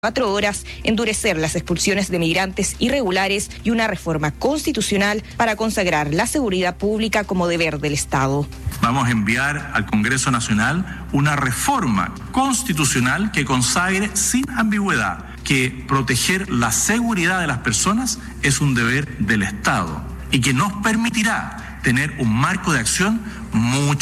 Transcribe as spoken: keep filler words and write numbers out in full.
Cuatro horas, endurecer las expulsiones de migrantes irregulares y una reforma constitucional para consagrar la seguridad pública como deber del Estado. Vamos a enviar al Congreso Nacional una reforma constitucional que consagre sin ambigüedad que proteger la seguridad de las personas es un deber del Estado y que nos permitirá tener un marco de acción mucho